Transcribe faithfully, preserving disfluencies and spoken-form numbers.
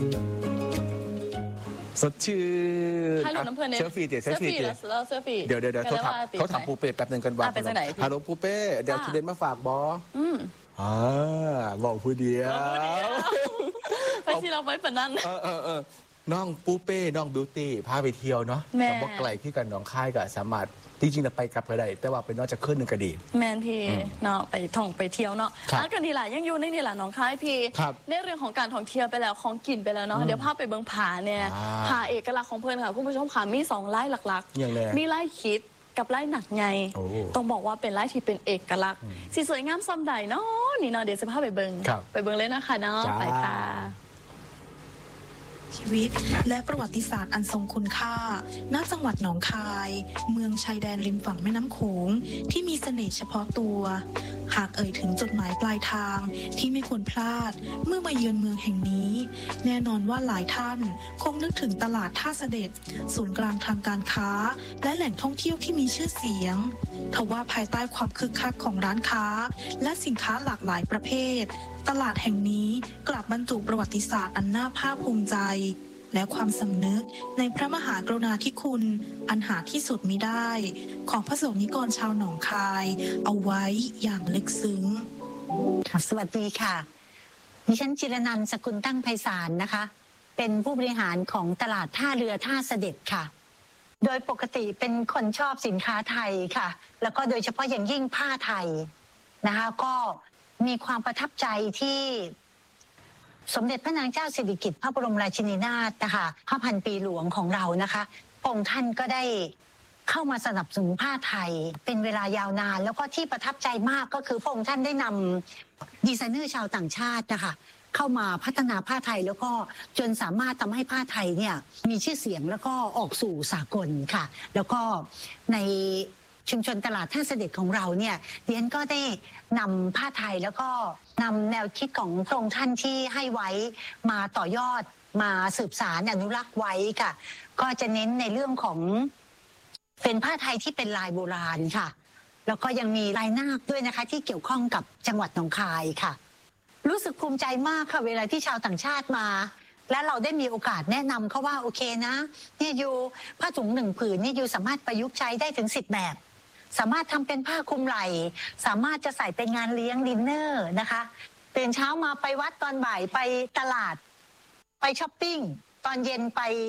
สดชื่นให้หลุดน้ำเพลินเนี่ยเซลฟี่เดี๋ยวเซลฟี่เดี๋ยวเซลฟี่เดี๋ยวเดี๋ยวเขาถามเขาถามปูเป้แป๊บนึงกันว่าฮัลโหลปูเป้เดี๋ยวทุเรียนมาฝากบออืมอ่าบอกผู้เดียวไปที่เราไปปนนั้นเออเออเออน้องปูเป้น้องบิวตี้พาไปเที่ยวเนาะแต่ว่าไกลที่กันน้องค่ายกับสามารถจริงๆนะไปกลับไปได้แต่ว่าเป็นนอกจากขึ้นหนึ่งกระดีแมนพีเนาะไปท่องไปเที่ยวเนาะแล้วกันนี่แหละยังอยู่ในนี่แหละน้องค่ายพีในเรื่องของการท่องเที่ยวไปแล้วของกินไปแล้วเนาะเดี๋ยวพาไปเบิ้งผาเนี่ยผาเอกลักษณ์ของเพื่อนค่ะคุณผู้ชมค่ะมีสองไร่หลักๆมีไร่คิดกับไร่หนักไงต้องบอกว่าเป็นไร่ที่เป็นเอกลักษณ์สีสวยงามซ้ำใดเนาะนี่เนาะเดี๋ยวจะพาไปเบิ้งไปเบิ้งเลยนะคะเนาะไปค่ะชีวิตและประวัติศาสตร์อันทรงคุณค่าณจังหวัดหนองคาย เมืองชายแดนริมฝั่งแม่น้ำโขงที่มีเสน่ห์เฉพาะตัวหากเอ่ยถึงจุดหมายปลายทางที่ไม่ควรพลาดเมื่อมาเยือนเมืองแห่งนี้แน่นอนว่าหลายท่านคงนึกถึงตลาดท่าเสด็จศูนย์กลางทางการค้าและแหล่งท่องเที่ยวที่มีชื่อเสียงทว่าภายใต้ความคึกคักของร้านค้าและสินค้าหลากหลายประเภทตลาดแห่งนี้กลับบรรจุประวัติศาสตร์อันน่าภาคภูมิใจและความสำนึกในพระมหากรุณาธิคุณอันหาที่สุดมิได้ของพระสงฆ์นิกรชาวหนองคายเอาไว้อย่างลึกซึ้งสวัสดีค่ะดิฉันจิรนันท์สกุลตั้งไพศาลนะคะเป็นผู้บริหารของตลาดท่าเรือท่าเสด็จค่ะโดยปกติเป็นคนชอบสินค้าไทยค่ะแล้วก็โดยเฉพาะอย่างยิ่งผ้าไทยนะคะก็มีความประทับใจที่สมเด็จพระนางเจ้าสิริกิติ์พระบรมราชินีนาถนะคะพระพันปีหลวงของเรานะคะองค์ท่านก็ได้เข้ามาสนับสนุนผ้าไทยเป็นเวลายาวนานแล้วก็ที่ประทับใจมากก็คือพระองค์ท่านได้นำดีไซเนอร์ชาวต่างชาตินะคะเข้ามาพัฒนาผ้าไทยแล้วก็จนสามารถทำให้ผ้าไทยเนี่ยมีชื่อเสียงแล้วก็ออกสู่สากลค่ะแล้วก็ในชุมชนตลาดท่าเสด็จของเราเนี่ยเรียนก็ได้นำผ้าไทยแล้วก็นำแนวคิดของพระองค์ท่านที่ให้ไว้มาต่อยอดมาสืบสานอนุรักษ์ไว้ค่ะก็จะเน้นในเรื่องของเป็นผ้าไทยที่เป็นลายโบราณค่ะแล้วก็ยังมีลายนาคด้วยนะคะที่เกี่ยวข้องกับจังหวัดหนองคายค่ะรู้สึกภูมิใจมากค่ะเวลาที่ชาวต่างชาติมาและเราได้มีโอกาสแนะนำเขาว่าโอเคนะเนี่ยยูผ้าถุงหนึ่งผืนนี่ยูสามารถประยุกต์ใช้ได้ถึงสิบแบบสามารถทำเป็นผ้าคลุมไหล่สามารถจะใส่ไปงานเลี้ยงดินเนอร์นะคะตื่นเช้ามาไปวัดตอนบ่ายไปตลาดไปช้อปปิ้งตอนเย็นไป